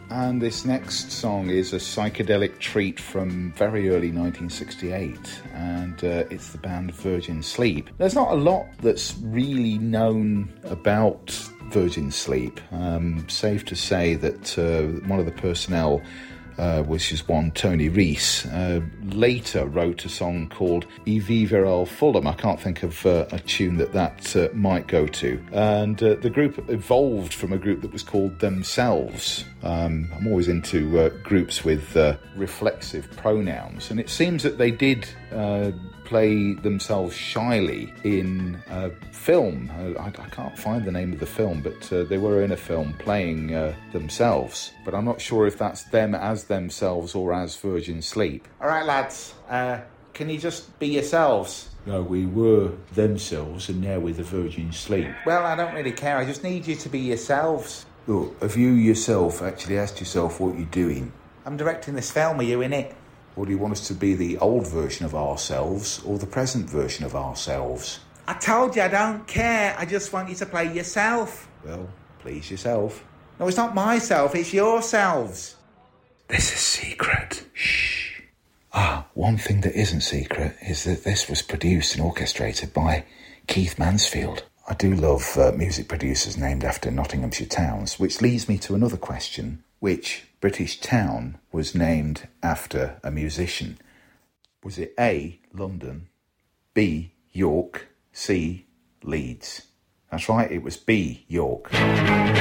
And this next song is a psychedelic treat from very early 1968, and it's the band Virgin Sleep. There's not a lot that's really known about Virgin Sleep. Safe to say that one of the personnel, which is one Tony Reese, later wrote a song called I Viverò Fulham. I can't think of a tune that might go to. And the group evolved from a group that was called Themselves. I'm always into groups with reflexive pronouns, and it seems that they did play themselves shyly in a film. I can't find the name of the film, but they were in a film playing themselves. But I'm not sure if that's them as themselves or as Virgin Sleep. All right, lads, can you just be yourselves? No, we were themselves and now we're the Virgin Sleep. Well, I don't really care. I just need you to be yourselves. Look, have you yourself actually asked yourself what you're doing? I'm directing this film. Are you in it? Or do you want us to be the old version of ourselves or the present version of ourselves? I told you I don't care. I just want you to play yourself. Well, please yourself. No, it's not myself. It's yourselves. This is secret. Shh. One thing that isn't secret is that this was produced and orchestrated by Keith Mansfield. I do love music producers named after Nottinghamshire towns, which leads me to another question. Which British town was named after a musician? Was it A, London, B, York, C, Leeds? That's right, it was B, York.